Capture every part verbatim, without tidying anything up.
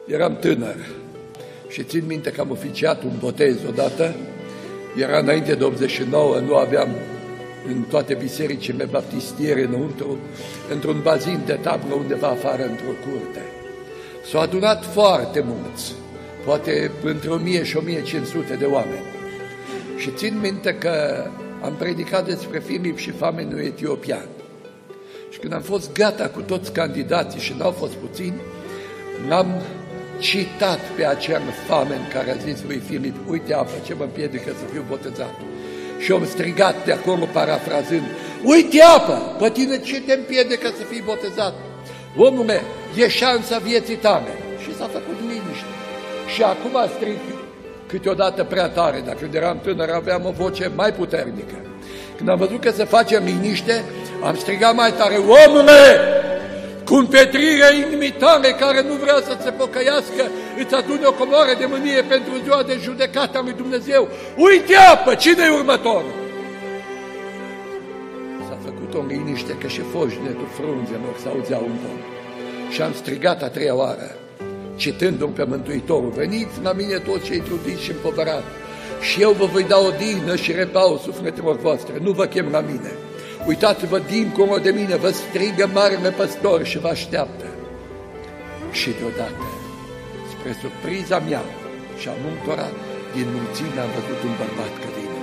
Eram tânăr și țin minte că am oficiat un botez odată. Era înainte de optzeci și nouă, nu aveam în toate bisericile baptistiere înăuntru, într-un bazin de tablă undeva afară, într-o curte. S-au adunat foarte mulți, poate între o mie și o mie cinci sute de oameni. Și țin minte că am predicat despre Filip și famenul etiopian. Și când am fost gata cu toți candidații și n-au fost puțini, l-am citat pe acel famen care a zis lui Filip: uite apă, ce mă împiedică să fiu botezat? Și am strigat de acolo, parafrazând: uite apă, pe tine ce te împiedică să fii botezat? Omule, e șansa vieții tale. Și s-a făcut liniște. Și acum strig câteodată prea tare. Dacă când eram tânăr aveam o voce mai puternică. Când am văzut că se face liniște, am strigat mai tare: omule, cu împetrirea inimii tale care nu vrea să se pocăiască, îți adune o comoară de mânie pentru ziua de judecată a lui Dumnezeu. Uite apă, cine-i următorul? S-a făcut o liniște că și foșnetul frunzelor s-auzeau în vol. Și am strigat a treia oară, citându-mi pe Mântuitorul: veniți la mine toți cei trudiți și împovărați, și eu vă voi da odihnă și repau sufletelor voastre. Nu vă chem la mine. Uitați-vă dincolo de mine, vă strigă marele păstor și vă așteaptă. Și deodată, spre surpriza mea și a multora, din mulțime am văzut un bărbat că vine.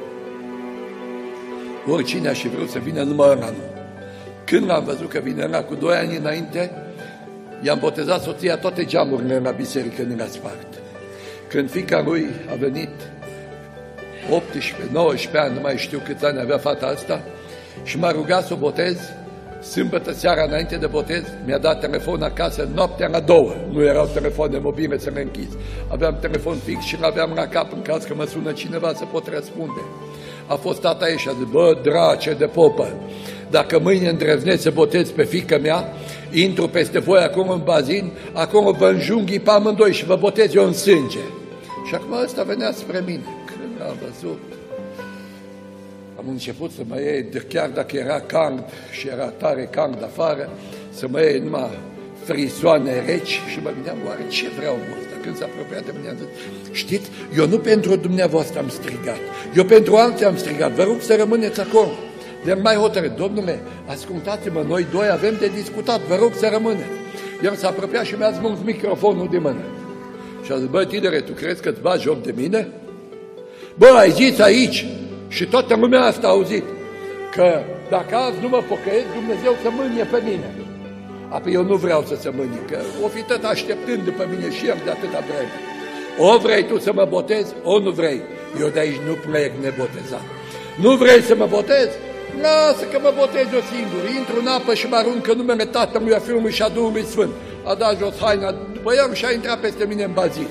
Oricine aș fi vrut să vină, numai ăla nu. Când l-am văzut că vine ăla, cu doi ani înainte, i-am botezat soția, toate geamurile la biserică ne le-a spart. Când fiica lui a venit, optsprezece nouăsprezece ani, nu mai știu câți ani avea fata asta, și m-a rugat să o botez, sâmbătă seara înainte de botez, mi-a dat telefon acasă noaptea la două. Nu erau telefoane mobile să le închizi. Aveam telefon fix și l-aveam la cap în caz că mă sună cineva să pot răspunde. A fost tata ei și a zis: bă, drace de popă, dacă mâine îndrăzneți să botez pe fiica mea, intru peste voi acolo în bazin, acolo vă înjunghi pe amândoi și vă botez eu în sânge. Și acum ăsta venea spre mine. Când am văzut, am început să mă iei, chiar dacă era cald și era tare cald afară, să mă iei numai frisoane reci și mă gândeam: oare ce vreau ăsta? Când s-a apropiat de mine, am zis: știți, eu nu pentru dumneavoastră am strigat, eu pentru alții am strigat, vă rog să rămâneți acolo. De mai hotărât: domnule, ascultați-mă, noi doi avem de discutat, vă rog să rămâneți. El s-a apropiat și mi-a smuls microfonul de mână. Și a zis: bă, tinere, tu crezi că-ți bagi joc de mine? Bă, ai zis aici, și toată lumea asta a auzit, că dacă azi nu mă pocăiesc, Dumnezeu să mânie pe mine. Apoi eu nu vreau să se mânie, că o fi tot așteptând după mine și el de atâta vreme. O vrei tu să mă botezi, o nu vrei. Eu de aici nu plec nebotezat. Nu vrei să mă botezi? Lasă că mă botez eu singur. Intru în apă și mă arunc în numele Tatălui, a Fiului și a Duhului Sfânt. A dat jos haina după el și a intrat peste mine în bazin.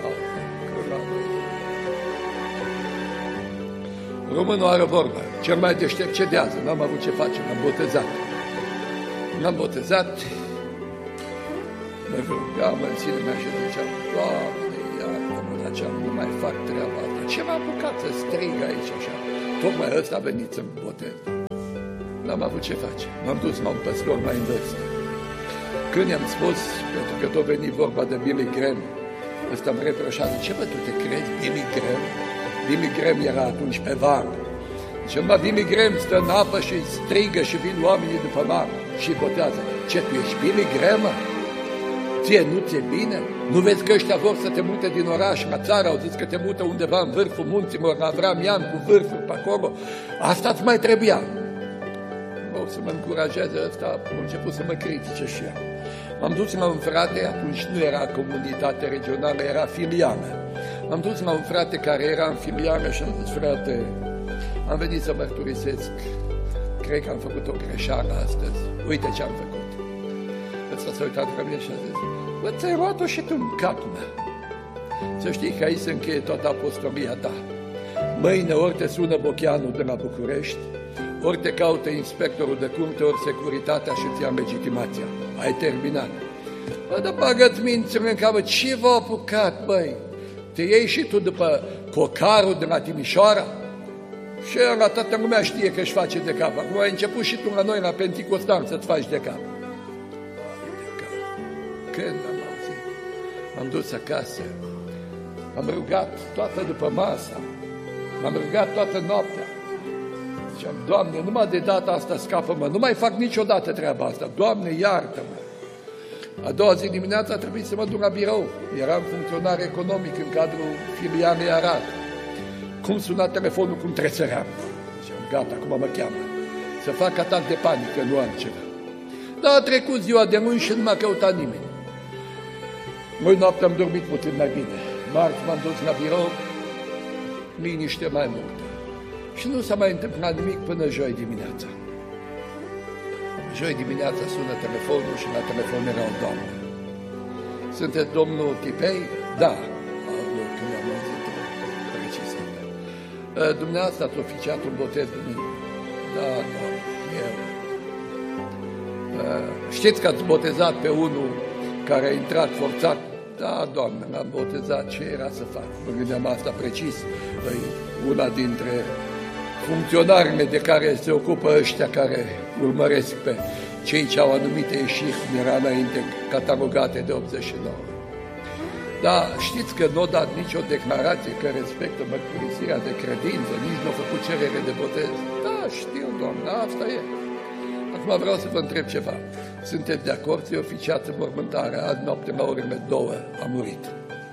Românul are vorba: cel mai deștept cedează. N-am avut ce face, m-am botezat. M-am botezat, mă rugam în sine mea și ziceam: Doamne, iartă-mă, dar ce-am, nu mai fac treaba asta. Ce m-a apucat să strig aici așa? Tocmai ăsta a venit să-mi botez. N-am avut ce face. M-am dus la un păstor mai în vârstă. Când i-am spus, pentru că tot veni vorba de Billy Graham, ăsta îmi reproșa: ce bă, tu te crezi, Billy Graham? Billy Graham era atunci pe var. Zice: mă, Billy Graham stă în apă și strigă și vin oamenii după var și botează. Ce, tu ești Billy Graham? Ție nu ți-e bine? Nu vezi că ăștia vor să te mute din oraș la țară? Au zis că te mută undeva în vârful munților, la Avram Ian, cu vârful pe acolo. Asta-ți mai trebuia. O să mă încurajeze ăsta, am început să mă critice și ea. M-am dus la un frate, atunci nu era comunitate regională, era filială. M-am dus la un frate care era în filială și am zis: frate, am venit să mărturisesc, cred că am făcut o greșeală astăzi, uite ce am făcut. Ăsta s-a uitat la mine și a zis: bă, ți-ai luat-o și tu în cap, mă. Să știi că aici se încheie toată apostolia ta. Mâine ori te sună Bocheanul de la București, ori te caută inspectorul de curte, ori securitatea și ți-a legitimația. Ai terminat. Bă, dar bagă-ți mințile în capă, ce v-a apucat, băi? Te iei și tu după cocarul de la Timișoara? Și la toată lumea știe că își face de cap. Acum ai început și tu la noi, la Penticostal, să-ți faci de cap. De cap. Când am auzit? M-am dus acasă, m-am rugat toată după masa, m-am rugat toată noaptea. Ziceam, Doamne, numai de data asta scapă-mă, nu mai fac niciodată treaba asta, Doamne, iartă-mă. A doua zi dimineața a trebuit să mă duc la birou, eram funcționar economic în cadrul filialei Arad. Cum suna telefonul, cum tresăream. Ziceam, gata, acum mă cheamă, să fac atac de panică, nu altceva. Dar a trecut ziua de luni și nu m-a căutat nimeni. Mâine noapte am dormit puțin mai bine. Marți m-am dus la birou, liniște mai multă. Și nu s-a mai întâmplat nimic până joi dimineața. Joi dimineața sună telefonul și la telefon era o doamnă. Sunteți domnul Tipei? Da. Când am auzit precis. Dumneavoastră ați oficiat un botez de mine? Da, da, eu. Știți că ați botezat pe unul care a intrat forțat? Da, doamnă, l-am botezat, ce era să fac? Mă gândeam asta precis, una dintre funcționarile de care se ocupă ăștia care urmăresc pe cei ce au anumite ieșiri, cum era înainte, catalogate de optzeci și nouă. Dar știți că nu a dat nicio declarație că respectă mărturisirea de credință, nici nu a făcut cerere de botez. Da, știu, doamnă, asta e. Acum vreau să vă întreb ceva. Sunteți de acord să-i oficiați în mormântare? Azi noapte la orele două a murit.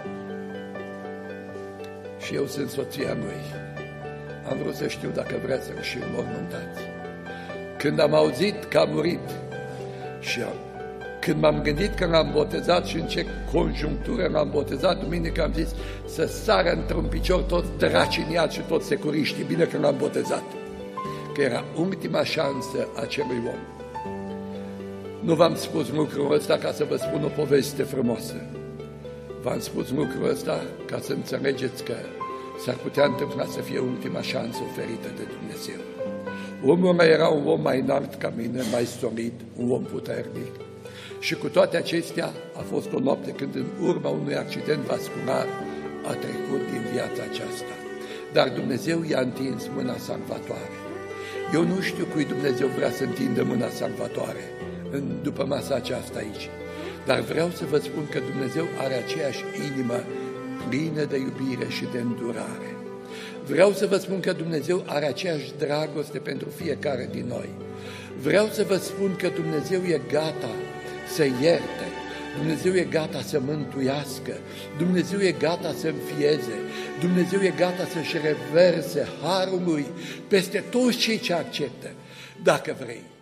Și eu sunt soția lui. Am vrut să știu dacă vrea să-l și înmormântați. Când am auzit că a murit și am, când m-am gândit că l-am botezat și în ce conjunctură l-am botezat, duminică am zis să sară într-un picior toți draciniați și toți securiștii. Bine că l-am botezat. Că era ultima șansă a acelui om. Nu v-am spus lucrul ăsta ca să vă spun o poveste frumoasă. V-am spus lucrul ăsta ca să înțelegeți că s-ar putea întâmpla să fie ultima șansă oferită de Dumnezeu. Omul ăla era un om mai înalt ca mine, mai solid, un om puternic. Și cu toate acestea a fost o noapte când în urma unui accident vascular a trecut din viața aceasta. Dar Dumnezeu i-a întins mâna salvatoare. Eu nu știu cui Dumnezeu vrea să întindă mâna salvatoare în, după masa aceasta aici. Dar vreau să vă spun că Dumnezeu are aceeași inimă plină de iubire și de îndurare. Vreau să vă spun că Dumnezeu are aceeași dragoste pentru fiecare din noi. Vreau să vă spun că Dumnezeu e gata să ierte, Dumnezeu e gata să mântuiască, Dumnezeu e gata să înfieze, Dumnezeu e gata să-și reverse harul Lui peste toți cei ce acceptă, dacă vrei.